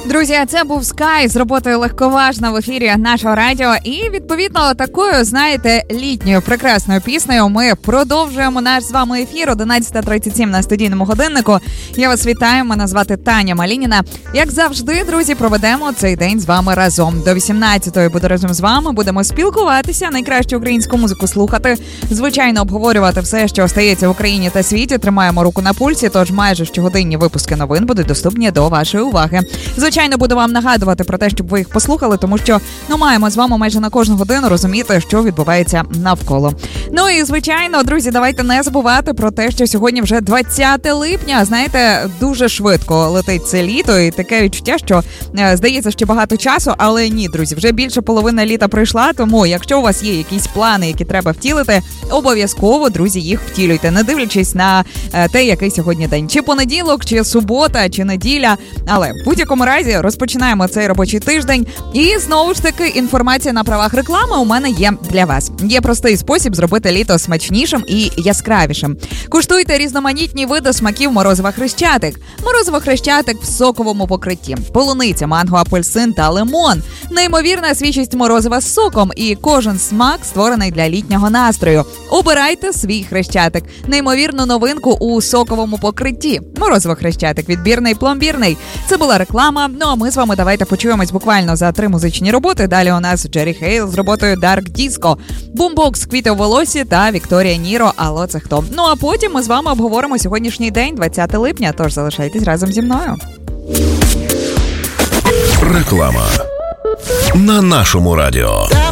Друзі, це був Sky з роботою «Легковажна» в ефірі нашого радіо. І, відповідно, такою, знаєте, літньою прекрасною піснею ми продовжуємо наш з вами ефір. 11:37 на студійному годиннику. Я вас вітаю, мене звати Таня Малініна. Як завжди, друзі, проведемо цей день з вами разом. До 18-ї буду разом з вами, будемо спілкуватися, найкращу українську музику слухати, звичайно, обговорювати все, що стається в Україні та світі. Тримаємо руку на пульсі, тож майже щогодинні випуски новин будуть доступні до вашої уваги. Звичайно, буду вам нагадувати про те, щоб ви їх послухали, тому що маємо з вами майже на кожну годину розуміти, що відбувається навколо. Ну і, звичайно, друзі, давайте не забувати про те, що сьогодні вже 20 липня. Знаєте, дуже швидко летить це літо, і таке відчуття, що здається, ще багато часу, але ні, друзі, вже більше половини літа пройшла, тому якщо у вас є якісь плани, які треба втілити, обов'язково, друзі, їх втілюйте, не дивлячись на те, який сьогодні день. Чи понеділок, чи субота, чи неділя, але в будь-якому разі розпочинаємо цей робочий тиждень. І знову ж таки інформація на правах реклами у мене є для вас. Є простий спосіб зробити літо смачнішим і яскравішим. Куштуйте різноманітні види смаків морозива Хрещатик. Морозиво Хрещатик в соковому покритті. Полуниця, манго, апельсин та лимон. Неймовірна свіжість морозива з соком, і кожен смак створений для літнього настрою. Обирайте свій Хрещатик. Неймовірну новинку у соковому покритті. Морозиво Хрещатик, відбірний, пломбірний. Це була реклама. Ну а ми з вами давайте почуємось буквально за 3 музичні роботи. Далі у нас Джері Хейл з роботою Dark Disco, Бумбокс, Квіти у волосі та Вікторія Ніро «Алло, це хто?». Ну а потім ми з вами обговоримо сьогоднішній день, 20 липня, тож залишайтесь разом зі мною. Реклама на нашому радіо.